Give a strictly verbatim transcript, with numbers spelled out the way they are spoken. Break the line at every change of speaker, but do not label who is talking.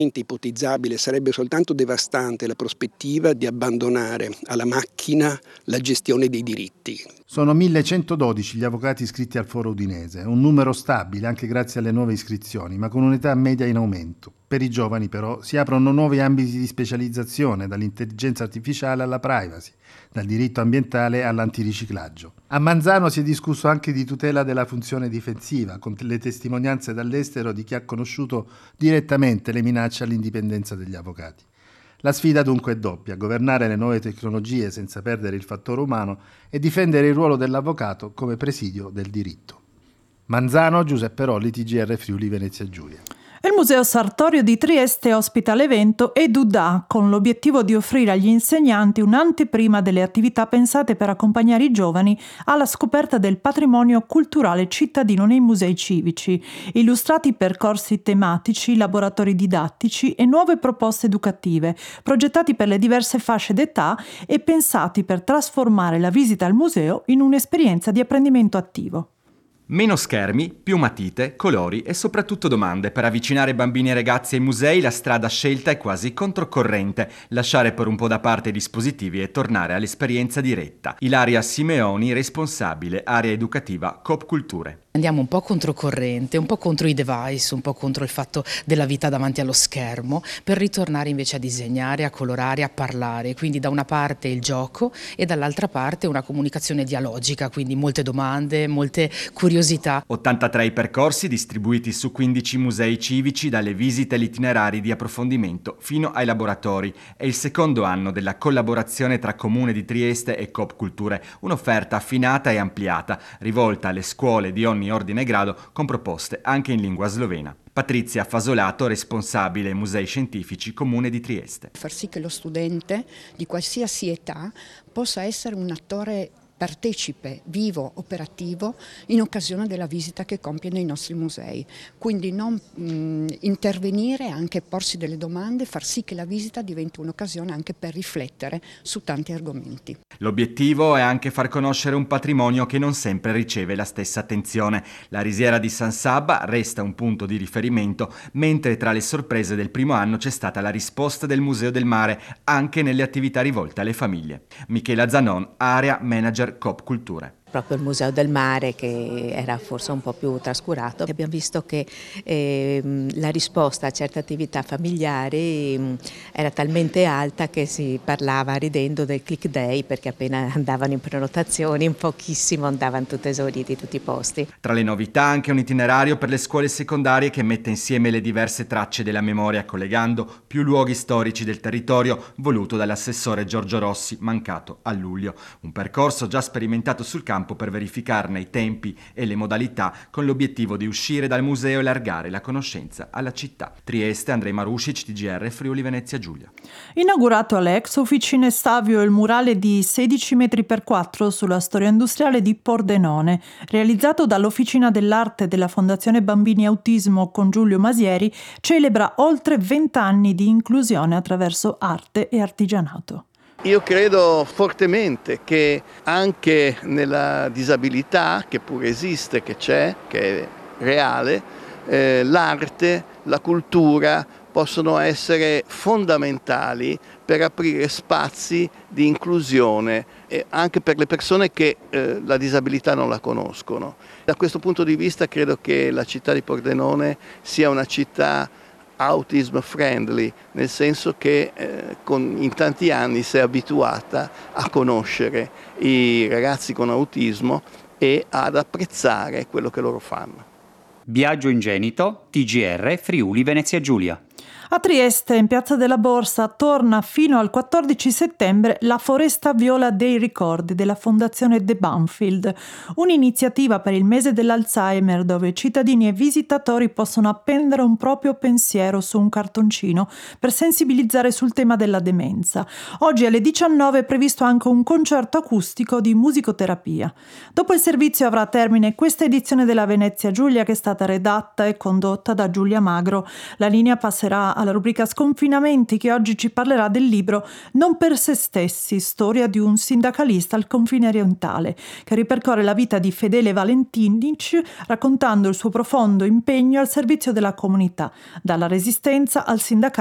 Ipotizzabile, sarebbe soltanto devastante la prospettiva di abbandonare alla macchina la gestione dei diritti.
Sono millecentododici gli avvocati iscritti al foro udinese, un numero stabile anche grazie alle nuove iscrizioni, ma con un'età media in aumento. Per i giovani però si aprono nuovi ambiti di specializzazione, dall'intelligenza artificiale alla privacy, dal diritto ambientale all'antiriciclaggio. A Manzano si è discusso anche di tutela della funzione difensiva, con le testimonianze dall'estero di chi ha conosciuto direttamente le minacce all'indipendenza degli avvocati. La sfida dunque è doppia: governare le nuove tecnologie senza perdere il fattore umano e difendere il ruolo dell'avvocato come presidio del diritto. Manzano, Giuseppe Rolli, T G R Friuli Venezia Giulia.
Il Museo Sartorio di Trieste ospita l'evento EduDa, con l'obiettivo di offrire agli insegnanti un'anteprima delle attività pensate per accompagnare i giovani alla scoperta del patrimonio culturale cittadino nei musei civici, illustrati percorsi tematici, laboratori didattici e nuove proposte educative, progettati per le diverse fasce d'età e pensati per trasformare la visita al museo in un'esperienza di apprendimento attivo.
Meno schermi, più matite, colori e soprattutto domande. Per avvicinare bambini e ragazzi ai musei la strada scelta è quasi controcorrente: lasciare per un po' da parte i dispositivi e tornare all'esperienza diretta. Ilaria Simeoni, responsabile area educativa Coop Culture.
Andiamo un po' controcorrente, un po' contro i device, un po' contro il fatto della vita davanti allo schermo, per ritornare invece a disegnare, a colorare, a parlare. Quindi da una parte il gioco e dall'altra parte una comunicazione dialogica, quindi molte domande, molte curiosità.
ottantatré i percorsi distribuiti su quindici musei civici, dalle visite agli itinerari di approfondimento fino ai laboratori. È il secondo anno della collaborazione tra Comune di Trieste e Coop Culture, un'offerta affinata e ampliata, rivolta alle scuole di ogni ordine e grado, con proposte anche in lingua slovena. Patrizia Fasolato, responsabile Musei Scientifici Comune di Trieste.
Far sì che lo studente di qualsiasi età possa essere un attore partecipe, vivo, operativo in occasione della visita che compie nei nostri musei. Quindi non mh, intervenire, anche porsi delle domande, far sì che la visita diventi un'occasione anche per riflettere su tanti argomenti.
L'obiettivo è anche far conoscere un patrimonio che non sempre riceve la stessa attenzione. La risiera di San Sabba resta un punto di riferimento, mentre tra le sorprese del primo anno c'è stata la risposta del Museo del Mare anche nelle attività rivolte alle famiglie. Michela Zanon, area manager Coop Culture.
Proprio il Museo del Mare, che era forse un po' più trascurato. Abbiamo visto che eh, la risposta a certe attività familiari mh, era talmente alta che si parlava ridendo del click day, perché appena andavano in prenotazioni in pochissimo andavano tutti esauriti tutti i posti.
Tra le novità anche un itinerario per le scuole secondarie che mette insieme le diverse tracce della memoria, collegando più luoghi storici del territorio, voluto dall'assessore Giorgio Rossi, mancato a luglio. Un percorso già sperimentato sul campo per verificarne i tempi e le modalità, con l'obiettivo di uscire dal museo e allargare la conoscenza alla città. Trieste, Andrei Marusic, T G R Friuli Venezia Giulia.
Inaugurato alle ex officine Stavio il murale di sedici metri per quattro sulla storia industriale di Pordenone, realizzato dall'Officina dell'Arte della Fondazione Bambini Autismo con Giulio Masieri, celebra oltre vent'anni di inclusione attraverso arte e artigianato.
Io credo fortemente che anche nella disabilità, che pure esiste, che c'è, che è reale, eh, l'arte, la cultura possono essere fondamentali per aprire spazi di inclusione eh, anche per le persone che eh, la disabilità non la conoscono. Da questo punto di vista credo che la città di Pordenone sia una città autism friendly, nel senso che eh, con, in tanti anni si è abituata a conoscere i ragazzi con autismo e ad apprezzare quello che loro fanno.
Biagio Ingenito, T G R Friuli Venezia Giulia.
A Trieste, in Piazza della Borsa, torna fino al quattordici settembre la Foresta Viola dei Ricordi della Fondazione De Banfield, un'iniziativa per il mese dell'Alzheimer dove cittadini e visitatori possono appendere un proprio pensiero su un cartoncino per sensibilizzare sul tema della demenza. Oggi alle diciannove è previsto anche un concerto acustico di musicoterapia. Dopo il servizio avrà termine questa edizione della Venezia Giulia, che è stata redatta e condotta da Giulia Magro. La linea passerà ora alla rubrica Sconfinamenti, che oggi ci parlerà del libro Non per se stessi, storia di un sindacalista al confine orientale, che ripercorre la vita di Fedele Valentinic raccontando il suo profondo impegno al servizio della comunità, dalla resistenza al sindacato